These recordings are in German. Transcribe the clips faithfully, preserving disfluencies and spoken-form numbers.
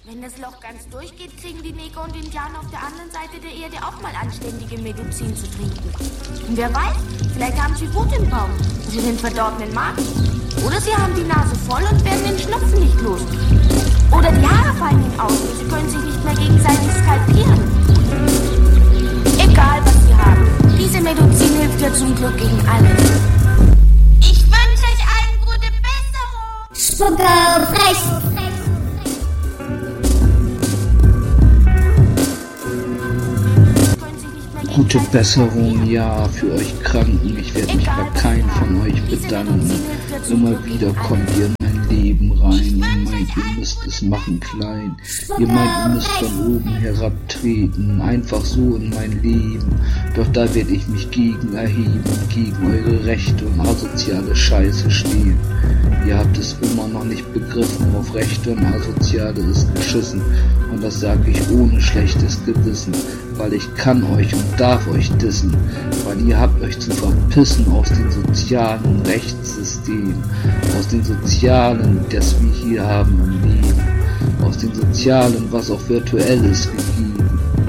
Wenn das Loch ganz durchgeht, kriegen die Neger und Indianer auf der anderen Seite der Erde auch mal anständige Medizin zu trinken. Und wer weiß, vielleicht haben sie Wut im Bauch für den verdorbenen Magen. Oder sie haben die Nase voll und werden den Schnupfen nicht los. Oder die Haare fallen ihnen aus und sie können sich nicht mehr gegenseitig skalpieren. Egal, was sie haben. Diese Medizin hilft ja zum Glück gegen alles. Ich wünsche euch allen gute Besserung. Spucker frech. Gute Besserung, ja, für euch Kranken. Ich werde mich bei keinem von euch bedanken. Immer wieder kommt ihr in mein Leben rein. Ihr meint, ihr müsst es machen klein. Ihr meint, ihr müsst von oben herabtreten. Einfach so in mein Leben. Doch da werde ich mich gegen erheben. Gegen eure Rechte und asoziale Scheiße stehen. Ihr habt es immer noch nicht begriffen. Auf Rechte und Asoziale ist geschissen. Und das sage ich ohne schlechtes Gewissen. Weil ich kann euch und darf euch dissen, weil ihr habt euch zu verpissen aus den sozialen Rechtssystemen, aus den sozialen, das wir hier haben im Leben, aus den sozialen, was auch virtuell ist, gegeben.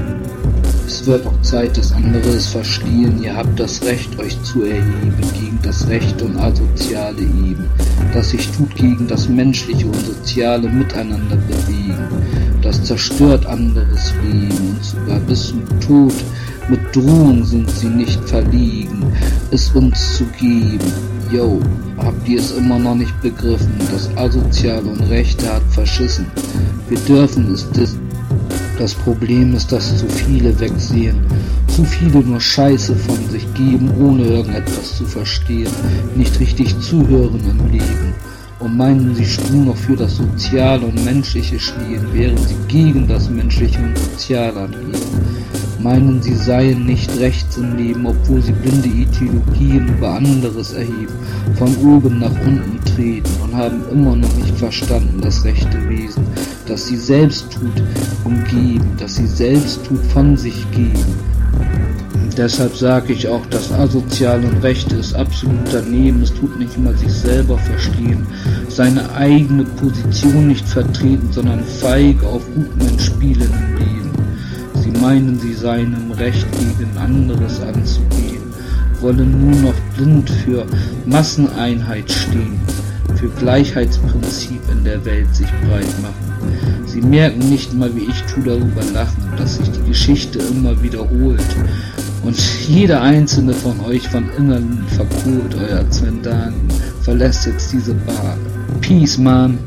Es wird auch Zeit, dass andere es verstehen, ihr habt das Recht, euch zu erheben, gegen das Recht und Asoziale eben, das sich tut gegen das menschliche und soziale Miteinander bewegen. Das zerstört anderes Leben und sogar bis zum Tod. Mit Drohung sind sie nicht verlegen, es uns zu geben. Yo, habt ihr es immer noch nicht begriffen? Das Asoziale und Rechte hat verschissen. Wir dürfen es dissen. Das Problem ist, dass zu viele wegsehen. Zu viele nur Scheiße von sich geben, ohne irgendetwas zu verstehen. Nicht richtig zuhören im Leben. Und meinen, sie stehen noch für das Soziale und Menschliche stehen, während sie gegen das Menschliche und Soziale angehen. Meinen, sie seien nicht rechts im Leben, obwohl sie blinde Ideologien über anderes erheben, von oben nach unten treten und haben immer noch nicht verstanden das rechte Wesen, das sie selbst tut, umgeben, das sie selbst tut, von sich geben. Deshalb sage ich auch, das Asoziale und Rechte ist absolut daneben. Es tut nicht mal sich selber verstehen, seine eigene Position nicht vertreten, sondern feig auf Gutmensch spielen im Leben. Sie meinen, sie seien im Recht, gegen anderes anzugehen, wollen nur noch blind für Masseneinheit stehen, für Gleichheitsprinzip in der Welt sich breit machen. Sie merken nicht mal, wie ich tue, darüber lachen, dass sich die Geschichte immer wiederholt. Und jeder einzelne von euch von innen verkohlt, euer Zwendanen, verlässt jetzt diese Bar. Peace, man.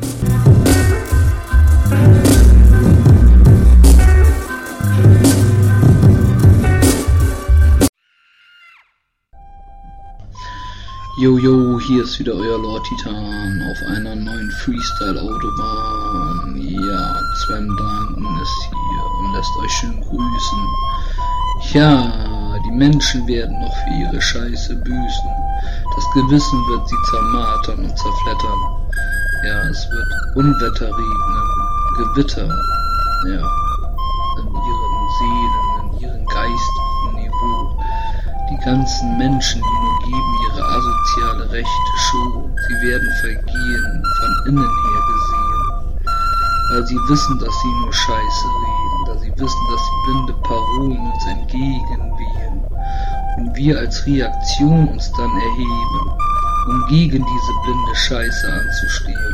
Jojo, hier ist wieder euer Lord Titan auf einer neuen Freestyle-Autobahn. Ja, Zwendanen ist hier und lässt euch schön grüßen. Ja, die Menschen werden noch für ihre Scheiße büßen. Das Gewissen wird sie zermartern und zerflettern. Ja, es wird Unwetter regnen, Gewitter, ja, in ihren Seelen, in ihrem geistigen Niveau. Die ganzen Menschen, die nur geben ihre asoziale Rechte Show, sie werden vergehen, von innen her gesehen. Weil sie wissen, dass sie nur Scheiße reden, da sie wissen, dass die blinde Parolen uns entgegenwehen. Und wir als Reaktion uns dann erheben, um gegen diese blinde Scheiße anzustehen.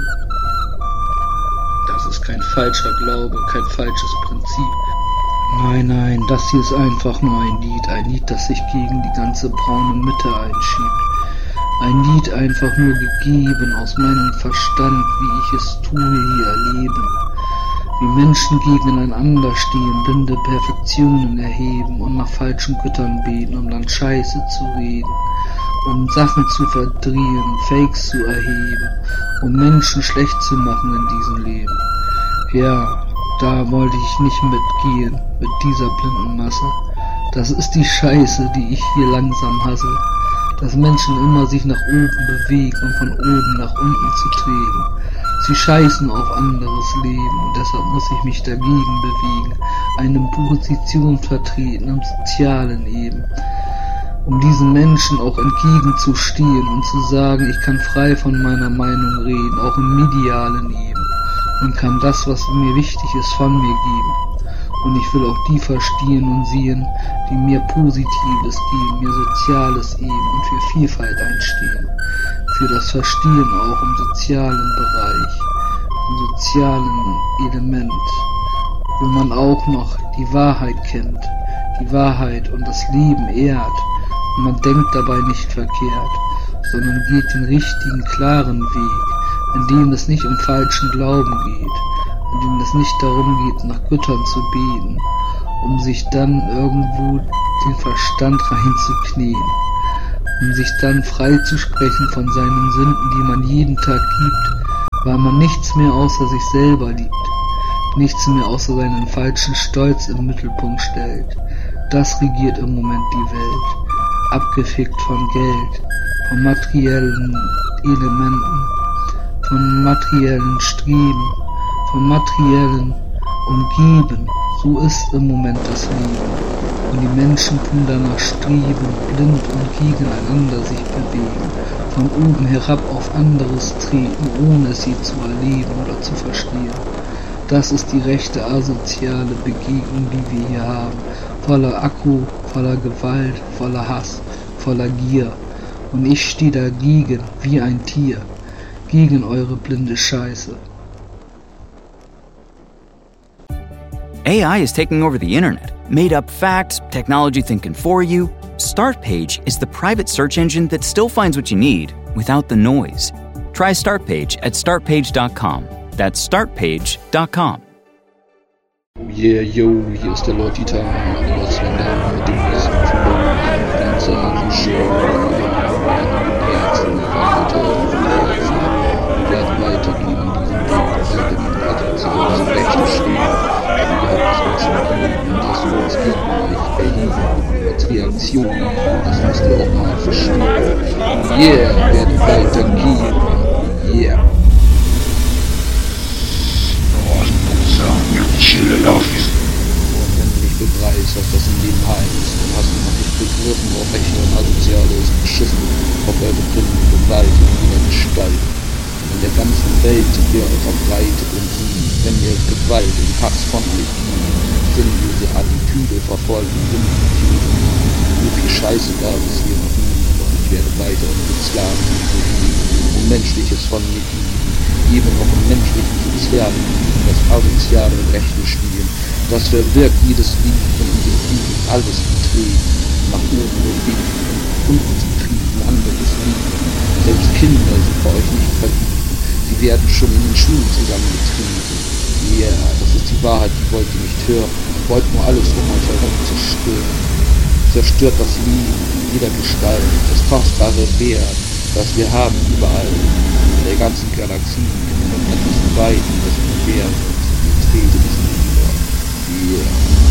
Das ist kein falscher Glaube, kein falsches Prinzip. Nein, nein, das hier ist einfach nur ein Lied, ein Lied, das sich gegen die ganze braune Mitte einschiebt. Ein Lied einfach nur gegeben aus meinem Verstand, wie ich es tue hier erleben. Wie Menschen gegeneinander stehen, blinde Perfektionen erheben und nach falschen Göttern beten, um dann Scheiße zu reden, um Sachen zu verdrehen, Fakes zu erheben, um Menschen schlecht zu machen in diesem Leben. Ja, da wollte ich nicht mitgehen, mit dieser blinden Masse. Das ist die Scheiße, die ich hier langsam hasse. Dass Menschen immer sich nach oben bewegen, um von oben nach unten zu treten. Sie scheißen auf anderes Leben und deshalb muss ich mich dagegen bewegen, eine Position vertreten im Sozialen eben. Um diesen Menschen auch entgegenzustehen und zu sagen, ich kann frei von meiner Meinung reden, auch im Medialen eben. und kann das, was mir wichtig ist, von mir geben. Und ich will auch die verstehen und sehen, die mir Positives geben, mir Soziales eben und für Vielfalt einstehen. Für das Verstehen auch im sozialen Bereich, im sozialen Element, wo man auch noch die Wahrheit kennt, die Wahrheit und das Leben ehrt. Und man denkt dabei nicht verkehrt, sondern geht den richtigen, klaren Weg, in dem es nicht um falschen Glauben geht, in dem es nicht darum geht, nach Göttern zu beten, um sich dann irgendwo den Verstand reinzuknien, um sich dann frei zu sprechen von seinen Sünden, die man jeden Tag gibt, weil man nichts mehr außer sich selber liebt, nichts mehr außer seinen falschen Stolz im Mittelpunkt stellt. Das regiert im Moment die Welt, abgefickt von Geld, von materiellen Elementen, von materiellen Streben, von materiellen Umgeben. So ist im Moment das Leben. Und die Menschen tun danach streben, blind und gegeneinander sich bewegen, von oben herab auf anderes treten, ohne es sie zu erleben oder zu verstehen. Das ist die rechte asoziale Begegnung, die wir hier haben, voller Akku, voller Gewalt, voller Hass, voller Gier. Und ich stehe dagegen wie ein Tier, gegen eure blinde Scheiße. A I is taking over the internet. Made up facts, technology thinking for you. Startpage is the private search engine that still finds what you need without the noise. Try Startpage at startpage dot com. That's startpage dot com. Yeah, yo, hier ist der Lord Titan, was wenn da mit dem nächsten Flow, ganze Show, Herzen, weiter, Herzen, wir werden weitergehen in diesem Weg, weitergehen, weiter zu uns Rechte stehen, ihr habt es uns gegeben und das für uns geht euch erheben als Reaktion, das müsst ihr auch mal verstehen. Yeah, werden weitergehen, yeah. Und wenn du nicht begreifst, was das im Leben heißt, dann hast du noch nicht begriffen, auf welche asoziale ist beschissen, auf eure Blinden Gewalt in jeder Gestalt. In der ganzen Welt sind wir verbreitet und nie, wenn ihr Gewalt und Hass von euch gibt, sinnlose Attitüde verfolgen, sinnlose so viel Scheiße gab es hier noch nie, und ich werde weiter mit Sklaven und Menschliches von mir geben. Eben auch im menschlichen Sozialen, das asoziale Rechte spielen. Das verwirkt jedes Lied und in dem Lied alles betreten, nach oben und weg, unten zu trieben, anderes Lied. Selbst Kinder sind bei euch nicht verliebt. Sie werden schon in den Schulen zusammengetrieben. Ja, yeah, das ist die Wahrheit, die wollt ihr nicht hören. Ihr wollt nur alles um euch herum zerstören. Zerstört das Leben in jeder Gestalt, das kostbare Wert, das wir haben überall. Der ganzen Galaxie und etwas weit des Universums trete es nieder. Yeah.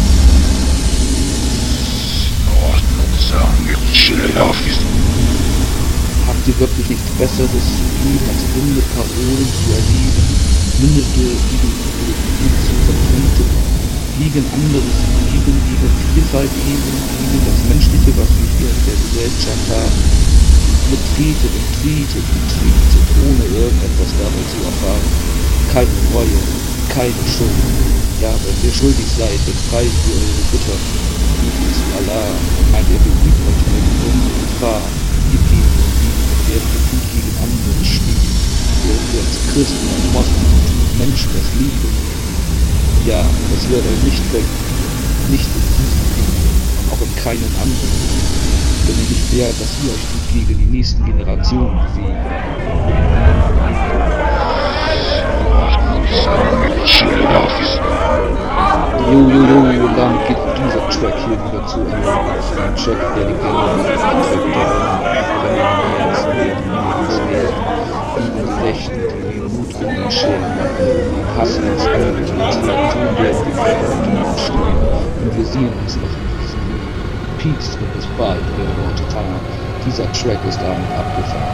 Habt ihr wirklich nichts Besseres zu tun, als runde Parolen zu erheben, mündete Ideologien zu vertreten, gegen anderes Leben, gegen Vielfalt eben, gegen das Menschliche, was wir hier in der Gesellschaft haben? Ihr tretet und tretet und tretet, ohne irgendetwas dabei zu erfahren. Keine Reue, keine Schuld. Ja, wenn ihr schuldig seid, dann preist ihr eure Götter. Beten zu Allah, meint ihr beübt euch mit unsere Gefahr. Ihr geht und liebt, werdet ihr gut gegen andere stehen. Werdet ihr als Christen und Moslems und Menschen das Leben. Ja, das wird euch nicht weg, nicht in diesem Leben und auch in keinen anderen. Denn ich werde, dass ihr euch gut gegen die nächsten Generationen bewegt. Jo, jo, jo, und dann geht dieser Track hier wieder zu Ende. Ein Track, der die Gänge mit dem Track der wenn ihr die Herzen werden, die werden, gegen die Rechten, die den Mut um den Scheren machen, den Hass ins Auge, die tun werden, die dagegen stehen. Und wir sehen uns noch in diesem Peace und bis bald, der Lord Titan. Dieser Track ist damit abgefahren.